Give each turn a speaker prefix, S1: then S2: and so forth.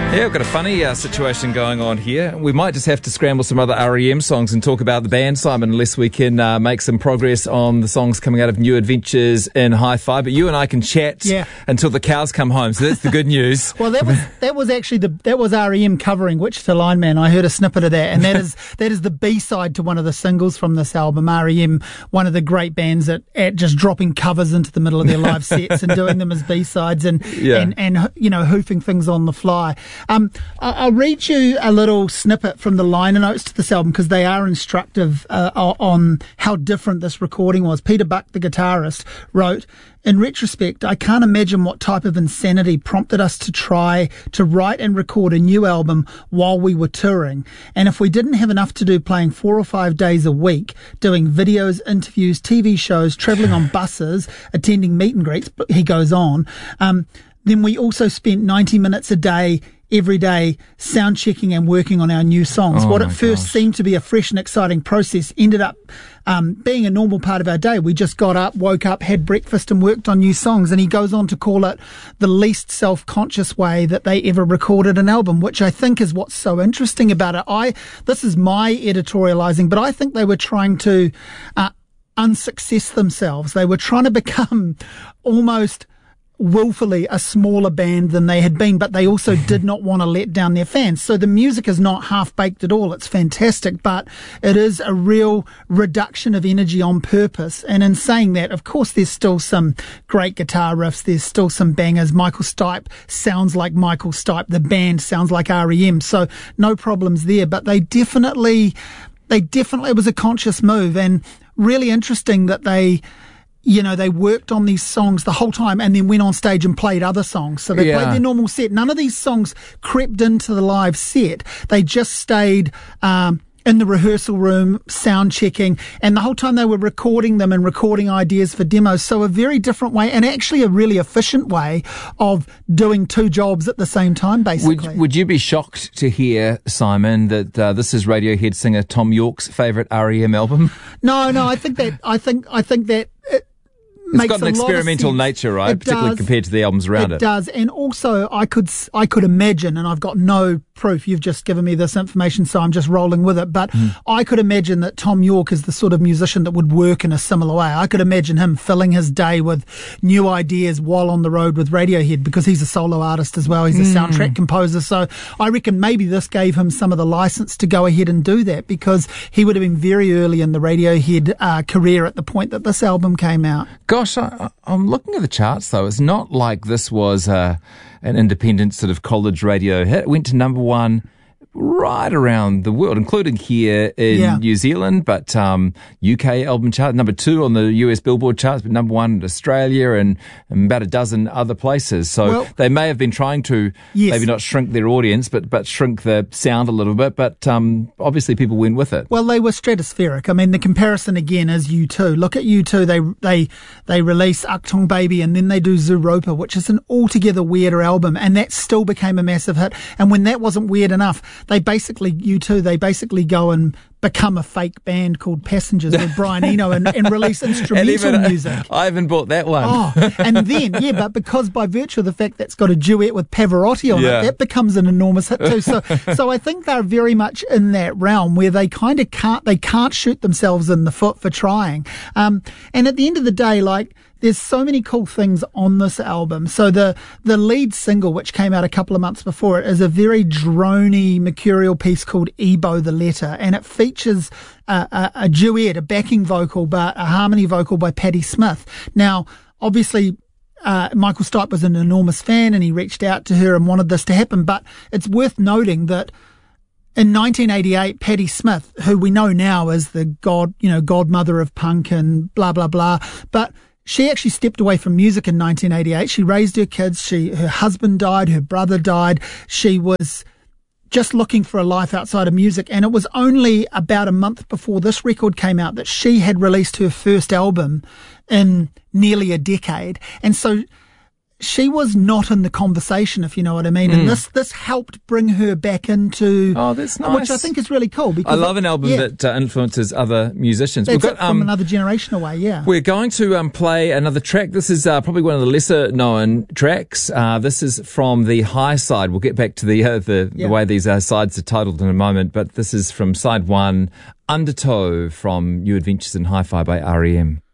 S1: Yeah, we've got a funny situation going on here. We might just have to scramble some other REM songs and talk about the band, Simon, unless we can make some progress on the songs coming out of New Adventures in Hi-Fi. But you and I can chat until the cows come home, so that's the good news.
S2: Well, that was actually that was REM covering Wichita Lineman. I heard a snippet of that, and that is the B-side to one of the singles from this album. REM, one of the great bands at just dropping covers into the middle of their live sets and doing them as B-sides and you know, hoofing things on the fly. I'll read you a little snippet from the liner notes to this album because they are instructive on how different this recording was. Peter Buck, the guitarist, wrote, "In retrospect, I can't imagine what type of insanity prompted us to try to write and record a new album while we were touring. And if we didn't have enough to do playing 4 or 5 days a week, doing videos, interviews, TV shows, travelling on buses, attending meet and greets," he goes on, then we also spent 90 minutes a day every day sound checking and working on our new songs. What at first seemed to be a fresh and exciting process ended up being a normal part of our day. We just got up, woke up, had breakfast and worked on new songs. And he goes on to call it the least self-conscious way that they ever recorded an album, which I think is what's so interesting about it. This is my editorializing, but I think they were trying to unsuccess themselves. They were trying to become almost willfully a smaller band than they had been, but they also did not want to let down their fans. So the music is not half-baked at all. It's fantastic, but it is a real reduction of energy on purpose. And in saying that, of course, there's still some great guitar riffs. There's still some bangers. Michael Stipe sounds like Michael Stipe. The band sounds like REM. So no problems there, but they definitely, it was a conscious move, and really interesting that they worked on these songs the whole time and then went on stage and played other songs. So they played their normal set. None of these songs crept into the live set. They just stayed in the rehearsal room, sound checking, and the whole time they were recording them and recording ideas for demos. So a very different way, and actually a really efficient way of doing two jobs at the same time, basically.
S1: Would you be shocked to hear, Simon, that this is Radiohead singer Tom Yorke's favourite REM album?
S2: No, I think that
S1: it's got an experimental nature, right? Particularly compared to the albums around it.
S2: It does. And also, I could imagine, and I've got no proof, you've just given me this information, so I'm just rolling with it, but I could imagine that Tom Yorke is the sort of musician that would work in a similar way. I could imagine him filling his day with new ideas while on the road with Radiohead, because he's a solo artist as well. He's a soundtrack composer. So I reckon maybe this gave him some of the license to go ahead and do that, because he would have been very early in the Radiohead career at the point that this album came out.
S1: Gosh, I'm looking at the charts, though. It's not like this was an independent sort of college radio hit. It went to number one right around the world, including here in New Zealand, but UK album chart, number 2 on the US Billboard charts, but number 1 in Australia and about a dozen other places. So they may have been trying to maybe not shrink their audience, but shrink the sound a little bit. But obviously people went with it.
S2: Well, they were stratospheric. I mean, the comparison again is U2. Look at U2. They release Achtung Baby, and then they do Zooropa, which is an altogether weirder album, and that still became a massive hit. And when that wasn't weird enough, they basically go and become a fake band called Passengers with Brian Eno and release instrumental music.
S1: I haven't bought that one.
S2: And then, but because by virtue of the fact that's got a duet with Pavarotti on it, that becomes an enormous hit too. So I think they're very much in that realm where they kind of can't shoot themselves in the foot for trying. And at the end of the day, there's so many cool things on this album. So the lead single, which came out a couple of months before it, is a very drony, mercurial piece called Ebo the Letter, and it features a duet, a backing vocal, but a harmony vocal by Patti Smith. Now, obviously, Michael Stipe was an enormous fan, and he reached out to her and wanted this to happen, but it's worth noting that in 1988, Patti Smith, who we know now as the godmother of punk and blah, blah, blah, but she actually stepped away from music in 1988. She raised her kids. Her husband died. Her brother died. She was just looking for a life outside of music. And it was only about a month before this record came out that she had released her first album in nearly a decade. And so she was not in the conversation, if you know what I mean. And this helped bring her back into...
S1: Oh, that's nice.
S2: Which I think is really cool. Because
S1: I love an album that influences other musicians.
S2: That's We've got from another generation away, yeah.
S1: We're going to play another track. This is probably one of the lesser-known tracks. This is from the high side. We'll get back to the way these sides are titled in a moment, but this is from side one, Undertow from New Adventures in Hi-Fi by R.E.M.